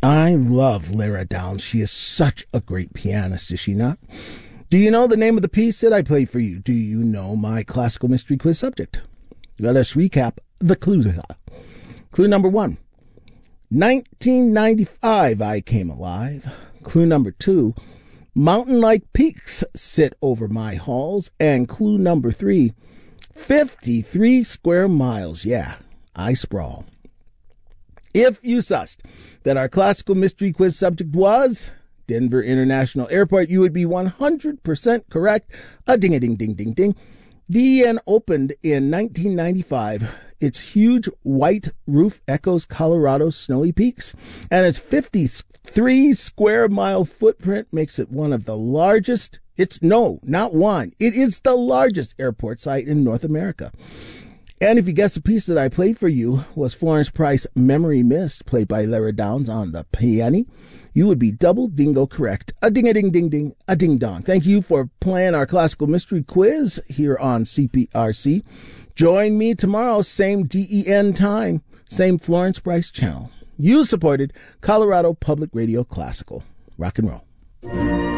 I love Lara Downs. She is such a great pianist, is she not? Do you know the name of the piece that I played for you? Do you know my classical mystery quiz subject? Let us recap the clues. Clue number 1. 1995, I came alive. Clue number 2. Mountain-like peaks sit over my halls. And clue number 3. 53 square miles. Yeah, I sprawl. If you sussed that our classical mystery quiz subject was Denver International Airport, you would be 100% correct. A ding-a-ding-ding-ding-ding. DEN opened in 1995. Its huge white roof echoes Colorado's snowy peaks, and its 53 square mile footprint makes it one of the largest. Not one. It is the largest airport site in North America. And if you guess the piece that I played for you was Florence Price Memory Mist, played by Lara Downs on the piano, you would be double dingo correct. A ding-a-ding-ding-ding, a ding-dong. Thank you for playing our classical mystery quiz here on CPRC. Join me tomorrow, same DEN time, same Florence Price channel. You supported Colorado Public Radio Classical. Rock and roll.